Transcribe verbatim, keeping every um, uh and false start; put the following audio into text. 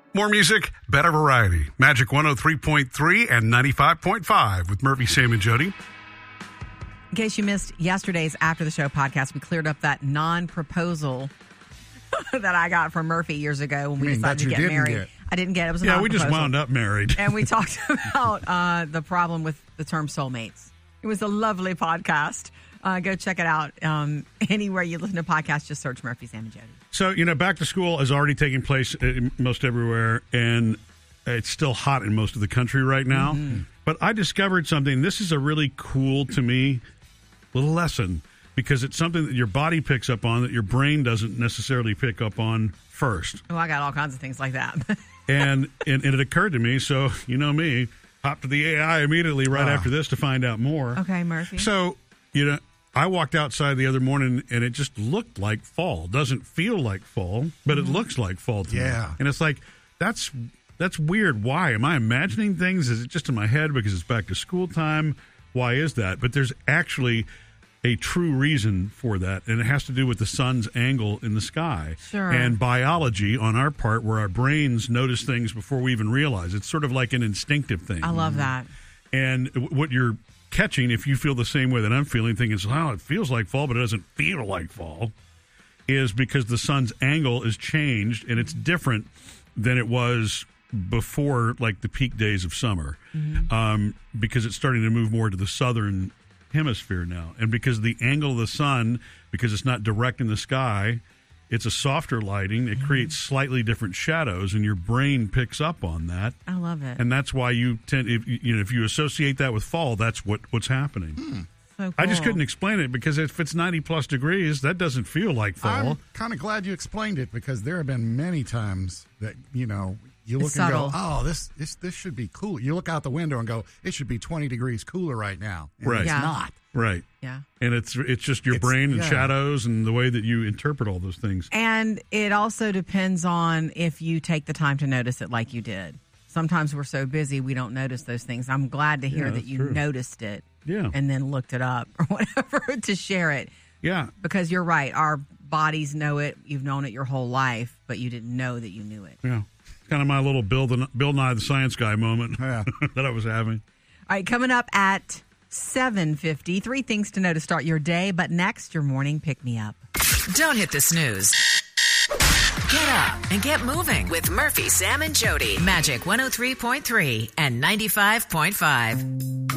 More music, better variety. Magic one oh three point three and ninety-five point five with Murphy, Sam, and Jody. In case you missed yesterday's After the Show podcast, we cleared up that non-proposal that I got from Murphy years ago when we mean, decided to get married. Get. I didn't get it. It was a Yeah, we just non-proposal. wound up married. And we talked about uh, the problem with the term soulmates. It was a lovely podcast. Uh, go check it out. Um, anywhere you listen to podcasts, just search Murphy, Sam, and Jody. So, you know, back to school is already taking place uh, most everywhere, and it's still hot in most of the country right now. Mm-hmm. But I discovered something. This is a really cool, to me, little lesson, because it's something that your body picks up on that your brain doesn't necessarily pick up on first. Oh, I got all kinds of things like that. and, and and it occurred to me, so you know me, hop to the A I immediately right wow. after this to find out more. Okay, Murphy. So, you know, I walked outside the other morning and it just looked like fall. Doesn't feel like fall, but it looks like fall to yeah. me. And it's like, that's that's weird. Why? Am I imagining things? Is it just in my head because it's back to school time? Why is that? But there's actually a true reason for that, and it has to do with the sun's angle in the sky. Sure. And biology on our part, where our brains notice things before we even realize. It's sort of like an instinctive thing. I love that. And w- what you're catching, if you feel the same way that I'm feeling, thinking, oh, it feels like fall, but it doesn't feel like fall, is because the sun's angle is changed, and it's different than it was before, like, the peak days of summer, mm-hmm. um, because it's starting to move more to the southern hemisphere now. And because the angle of the sun, because it's not direct in the sky, it's a softer lighting. It mm-hmm. creates slightly different shadows, and your brain picks up on that. I love it. And that's why you tend, if you know, if you associate that with fall, that's what, what's happening. Hmm. So cool. I just couldn't explain it, because if it's ninety plus degrees, that doesn't feel like fall. I'm kind of glad you explained it, because there have been many times that, you know, you look It's and subtle. go, oh, this, this this should be cool. You look out the window and go, it should be twenty degrees cooler right now. And Right. It's Yeah. not. Right. Yeah. And it's it's just your It's- brain and yeah. shadows and the way that you interpret all those things. And it also depends on if you take the time to notice it like you did. Sometimes we're so busy we don't notice those things. I'm glad to hear Yeah, that that's you true. noticed it Yeah. and then looked it up or whatever to share it. Yeah. Because you're right. Our bodies know it. You've known it your whole life, but you didn't know that you knew it. Yeah. Kind of my little Bill, the, Bill Nye the Science Guy moment Yeah. that I was having. All right, coming up at seven fifty, three things to know to start your day. But next, your morning pick-me-up. Don't hit the snooze. Get up and get moving with Murphy, Sam, and Jody. Magic one oh three point three and ninety-five point five.